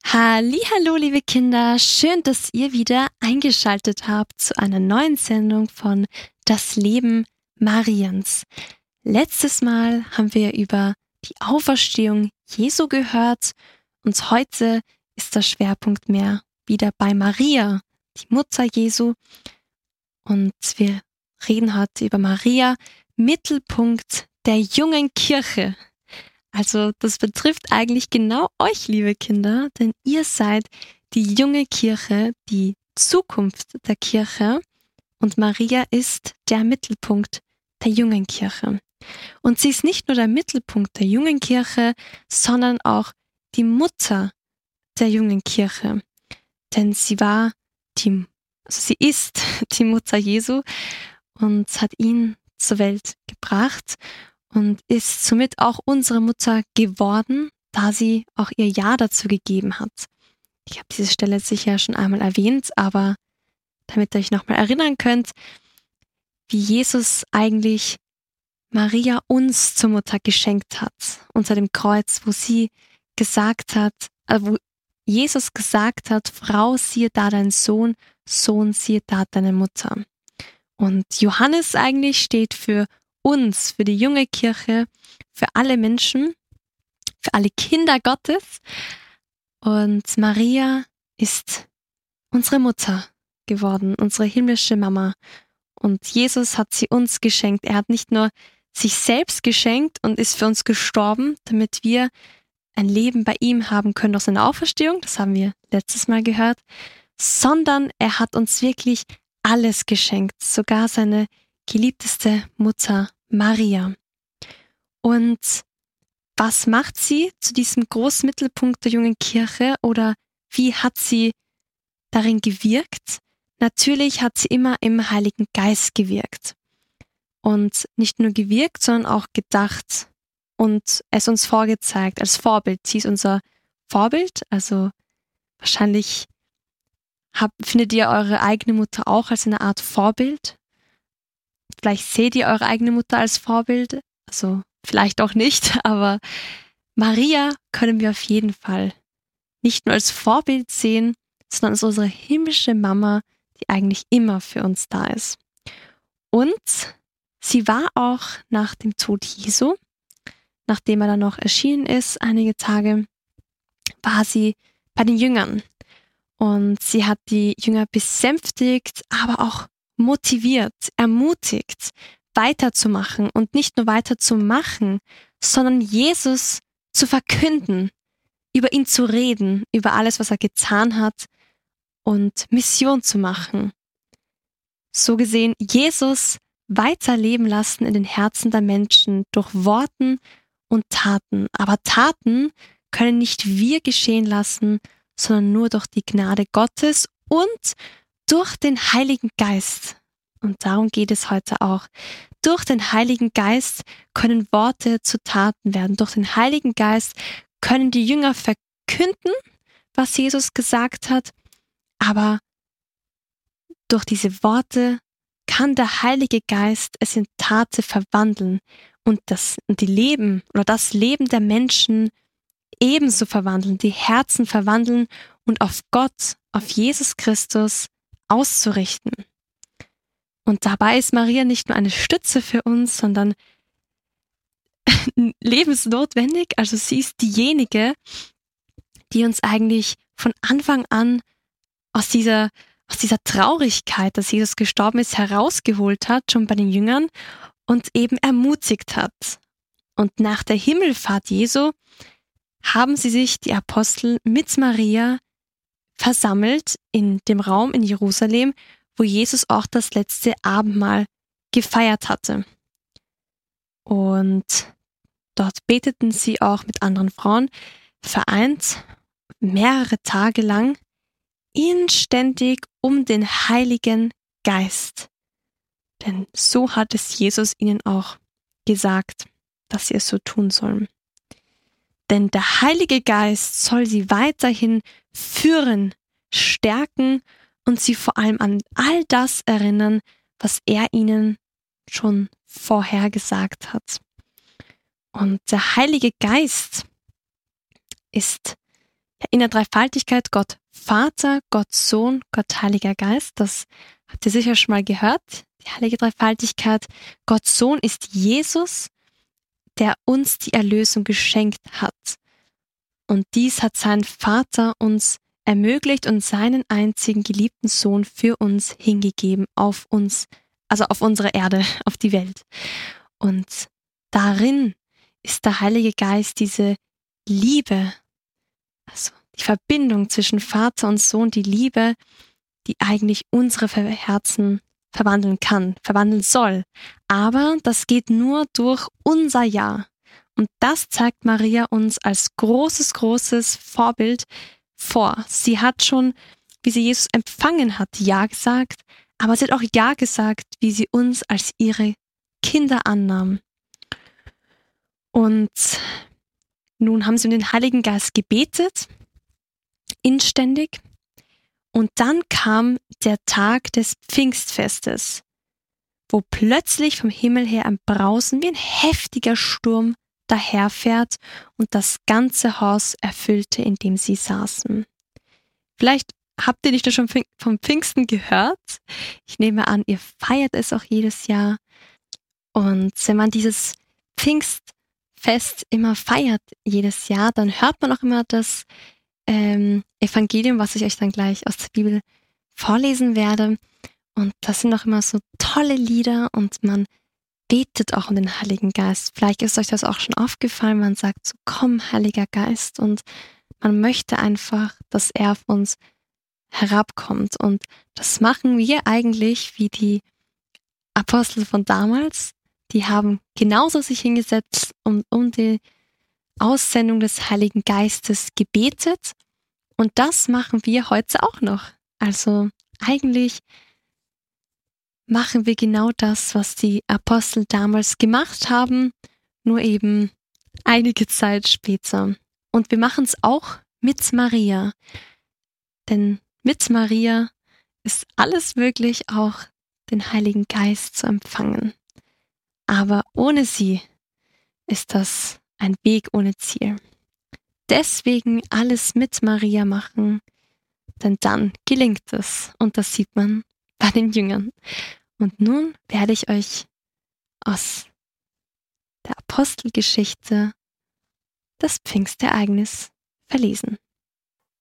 Hallihallo, liebe Kinder, schön, dass ihr wieder eingeschaltet habt zu einer neuen Sendung von Das Leben Mariens. Letztes Mal haben wir über die Auferstehung Jesu gehört und heute ist der Schwerpunkt mehr wieder bei Maria, die Mutter Jesu. Und wir reden heute über Maria, Mittelpunkt der jungen Kirche. Also das betrifft eigentlich genau euch, liebe Kinder, denn ihr seid die junge Kirche, die Zukunft der Kirche und Maria ist der Mittelpunkt der jungen Kirche. Und sie ist nicht nur der Mittelpunkt der jungen Kirche, sondern auch die Mutter der jungen Kirche. Denn sie ist die Mutter Jesu und hat ihn zur Welt gebracht und ist somit auch unsere Mutter geworden, da sie auch ihr Ja dazu gegeben hat. Ich habe diese Stelle sicher schon einmal erwähnt, aber damit ihr euch nochmal erinnern könnt, wie Jesus eigentlich Maria uns zur Mutter geschenkt hat, unter dem Kreuz, wo Jesus gesagt hat, Frau, siehe da dein Sohn, Sohn, siehe da deine Mutter. Und Johannes eigentlich steht für uns, für die junge Kirche, für alle Menschen, für alle Kinder Gottes. Und Maria ist unsere Mutter geworden, unsere himmlische Mama. Und Jesus hat sie uns geschenkt. Er hat nicht nur sich selbst geschenkt und ist für uns gestorben, damit wir ein Leben bei ihm haben können durch seine Auferstehung, das haben wir letztes Mal gehört, sondern er hat uns wirklich alles geschenkt, sogar seine geliebteste Mutter Maria. Und was macht sie zu diesem Großmittelpunkt der jungen Kirche oder wie hat sie darin gewirkt? Natürlich hat sie immer im Heiligen Geist gewirkt. Und nicht nur gewirkt, sondern auch gedacht und es uns vorgezeigt als Vorbild. Sie ist unser Vorbild, also wahrscheinlich findet ihr eure eigene Mutter auch als eine Art Vorbild. Vielleicht seht ihr eure eigene Mutter als Vorbild, also vielleicht auch nicht, aber Maria können wir auf jeden Fall nicht nur als Vorbild sehen, sondern als unsere himmlische Mama, die eigentlich immer für uns da ist. Und sie war auch nach dem Tod Jesu, nachdem er dann noch erschienen ist, einige Tage, war sie bei den Jüngern. Und sie hat die Jünger besänftigt, aber auch motiviert, ermutigt, weiterzumachen und nicht nur weiterzumachen, sondern Jesus zu verkünden, über ihn zu reden, über alles, was er getan hat und Mission zu machen. So gesehen, Jesus weiterleben lassen in den Herzen der Menschen durch Worten und Taten. Aber Taten können nicht wir geschehen lassen, sondern nur durch die Gnade Gottes und durch den Heiligen Geist. Und darum geht es heute auch. Durch den Heiligen Geist können Worte zu Taten werden. Durch den Heiligen Geist können die Jünger verkünden, was Jesus gesagt hat, aber durch diese Worte kann der Heilige Geist es in Taten verwandeln und das Leben der Menschen ebenso verwandeln, die Herzen verwandeln und auf Gott, auf Jesus Christus auszurichten. Und dabei ist Maria nicht nur eine Stütze für uns, sondern lebensnotwendig. Also sie ist diejenige, die uns eigentlich von Anfang an aus dieser Traurigkeit, dass Jesus gestorben ist, herausgeholt hat, schon bei den Jüngern und eben ermutigt hat. Und nach der Himmelfahrt Jesu haben sie sich, die Apostel, mit Maria versammelt in dem Raum in Jerusalem, wo Jesus auch das letzte Abendmahl gefeiert hatte. Und dort beteten sie auch mit anderen Frauen, vereint, mehrere Tage lang, inständig um den Heiligen Geist. Denn so hat es Jesus ihnen auch gesagt, dass sie es so tun sollen. Denn der Heilige Geist soll sie weiterhin führen, stärken und sie vor allem an all das erinnern, was er ihnen schon vorher gesagt hat. Und der Heilige Geist ist Ja, in der Dreifaltigkeit Gott Vater, Gott Sohn, Gott Heiliger Geist, das habt ihr sicher schon mal gehört, die heilige Dreifaltigkeit. Gott Sohn ist Jesus, der uns die Erlösung geschenkt hat. Und dies hat sein Vater uns ermöglicht und seinen einzigen geliebten Sohn für uns hingegeben auf uns, also auf unsere Erde, auf die Welt. Und darin ist der Heilige Geist diese Liebe, also die Verbindung zwischen Vater und Sohn, die Liebe, die eigentlich unsere Herzen verwandeln kann, verwandeln soll. Aber das geht nur durch unser Ja. Und das zeigt Maria uns als großes, großes Vorbild vor. Sie hat schon, wie sie Jesus empfangen hat, Ja gesagt, aber sie hat auch Ja gesagt, wie sie uns als ihre Kinder annahm. Und nun haben sie um den Heiligen Geist gebetet, inständig. Und dann kam der Tag des Pfingstfestes, wo plötzlich vom Himmel her ein Brausen wie ein heftiger Sturm daherfährt und das ganze Haus erfüllte, in dem sie saßen. Vielleicht habt ihr nicht nur schon vom Pfingsten gehört. Ich nehme an, ihr feiert es auch jedes Jahr. Und wenn man dieses Pfingstfest immer feiert, jedes Jahr, dann hört man auch immer das Evangelium, was ich euch dann gleich aus der Bibel vorlesen werde. Und das sind auch immer so tolle Lieder und man betet auch um den Heiligen Geist. Vielleicht ist euch das auch schon aufgefallen. Man sagt so, komm, Heiliger Geist. Und man möchte einfach, dass er auf uns herabkommt. Und das machen wir eigentlich wie die Apostel von damals. Die haben genauso sich hingesetzt und um die Aussendung des Heiligen Geistes gebetet. Und das machen wir heute auch noch. Also eigentlich machen wir genau das, was die Apostel damals gemacht haben, nur eben einige Zeit später. Und wir machen es auch mit Maria. Denn mit Maria ist alles möglich, auch den Heiligen Geist zu empfangen. Aber ohne sie ist das ein Weg ohne Ziel. Deswegen alles mit Maria machen, denn dann gelingt es. Und das sieht man bei den Jüngern. Und nun werde ich euch aus der Apostelgeschichte das Pfingstereignis verlesen.